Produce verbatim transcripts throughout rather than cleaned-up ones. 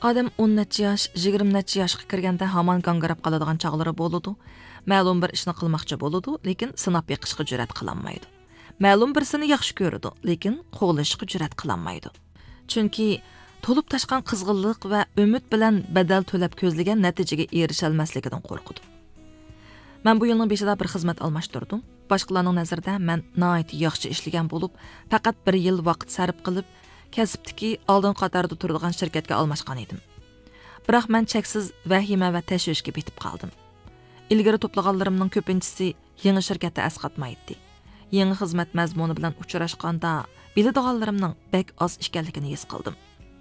Odam o'n necha yosh, yigirma necha yoshga kirganda hamon gangirab qoladigan chog'lari bo'ladi. Ma'lum bir ishni qilmoqchi bo'ladi, lekin sinab yiqishga jur'at qilolmaydi. Ma'lum birsini yaxshi ko'radi, lekin qo'g'lashga jur'at qilolmaydi. Chunki to'lib tashqan qizg'inlik va umid bilan badal to'lab ko'zlagan natijaga erisha olmasligidan qo'rqadi. Men bu yilning beshida bir xizmat almashtirdim. Boshqalarning nazarida men nihoyatda yaxshi ishlagan bo'lib, faqat bir yil vaqt sarf qilib, kasbdagi oldin qatorda turadigan shirkatga almashgan edim. Biroq men cheksiz vahima va tashvishga betib qoldim. Ilgari to'plaganlarimning ko'pinchisi yangi shirkatda asqatmaydi. Yangi xizmat mazmuni bilan uchrashganda biladiganlarimning bek oz ekanligini his qildim.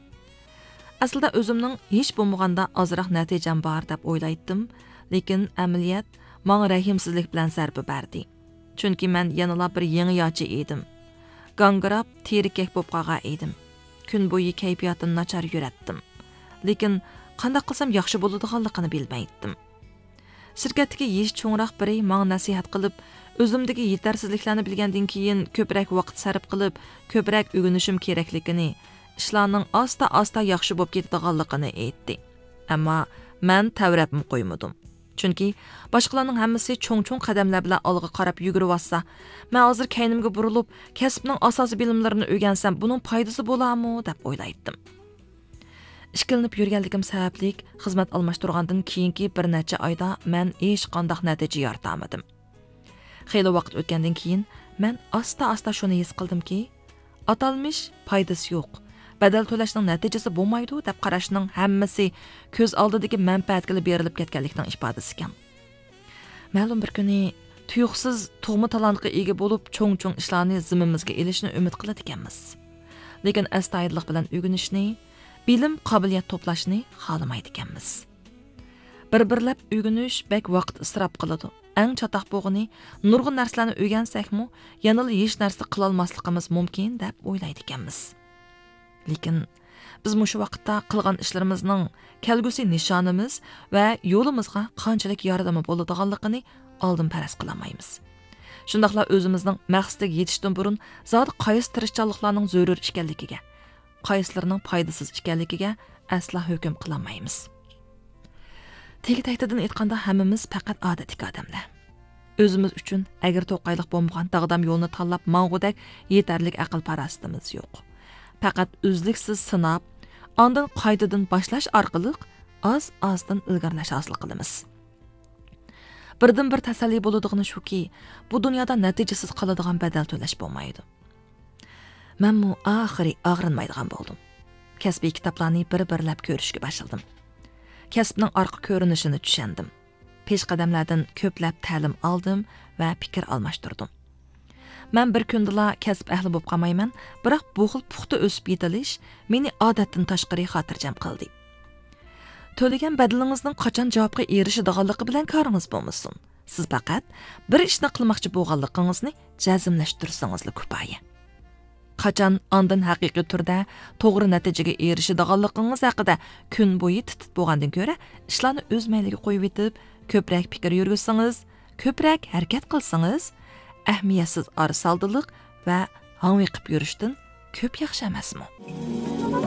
Aslida o'zimning hech bo'lmaganda ozroq natijam bor deb o'ylaydim, lekin amaliyot menga rahimsizlik bilan zarba berdi. Chunki men yanala bir yangi yochi edim. Gangirab, terikak bo'lib qolgan edim. Kun bo'yi kayfiyatimni nachar yuratdim. Lekin qanday qilsam yaxshi bo'ladiganligini bilmaydim. Shirkatdagi yesh cho'ngroq biri menga nasihat qilib, o'zimdagi yetarsizliklarni bilgandan keyin ko'proq vaqt sarf qilib, ko'proq o'rganishim kerakligini, ishlarning asta-asta yaxshi bo'lib ketadiganligini aytdi. Ammo men tavrabim qo'ymadim. Chunki boshqalarning hammasi cho'ng-cho'ng qadamlar bilan olg'a qarab yugurib-olsa, men hozir kaynimga burilib, kasbning asosiy bilimlarini o'rgansam, buning foydasi bo'larmi deb o'ylaydim. Ishkilinib yurganligim sababli xizmat almashtirgandan keyingi bir necha oyda men hech qanday natija yorita olmadim. Xeyli vaqt o'tgandan keyin men asta-asta shuni his qildimki, atalmish foydasi yo'q. Badal to'lashning natijasi bo'lmaydi deb qarashning hammasi ko'z oldidagi manfaatga berilib ketganlikning ifodasi ekan. Ma'lum bir kuni tuyuqsiz tug'ma talantga ega bo'lib, cho'ng-cho'ng ishlarni zimmamizga elishni umid qiladi ekanmiz. Lekin astoydillik bilan o'rganishni, bilim qobiliyat to'plashni xohlamaydi ekanmiz. Bir-birlab o'rganish bek vaqt isrof qiladi. Eng chatoq bo'g'ini nurg'un narsalarni o'rgansakmi, yana hech narsa qila olmasligimiz mumkin deb o'ylaydi ekanmiz. Lekin biz mushu vaqtda qilgan ishlarimizning kelgusi nishonimiz va yo'limizga qanchalik yordami bo'ladiganligini oldin faraz qilmaymiz. Shundaqla o'zimizning maqsadiga yetishdan burun zot qaysi tirishchanliklarning zarur ekanligiga, qaysilarining foydasiz ekanligiga asla hukm qilmaymiz. Tegi taytidan aytganda hammamiz faqat odatlik odamlar. O'zimiz uchun agar to'qayliq bo'lmagan taqdam yo'lini tanlab mang'udak yetarlik aql parastimiz yo'q. Faqat uzluksiz sinab, ondan qaytadan boshlash orqali oz-ozdan ilgarilash hosil qilamiz. Birdan bir tasalli bo'ladigani shuki, bu dunyoda natijasiz qoladigan badal to'lash bo'lmaydi. Men mu oxiri og'rinmaydigan bo'ldim. Kasbiy kitoblarni bir-birlab ko'rishga boshladim. Kasbning orqa ko'rinishini tushundim. Peshqadamlardan ko'plab ta'lim oldim va fikr almashtirdim. Men bir kundala kasb ahli bo'lib qolmayman, biroq bu xil puxta o'sib yetilish meni odatdan tashqari xotirjam qildi. To'lagan badalingizning qachon javobga erishadiganligi bilan koringiz bo'lmasin. Siz faqat bir ishni qilmoqchi bo'lganligingizni jazmlashtirsangiz kifoya. Qachon ondan haqiqiy turda to'g'ri natijaga erishadiganligingiz haqida kun bo'yi titib bo'lgandan ko'ra, ishlarni o'z mayliga qo'yib etib, ko'proq fikr yurgizsangiz, ko'proq harakat qilsangiz, ahamiyatsiz orsaldilik va hanviqib yurishdan ko'p yaxshi emasmi?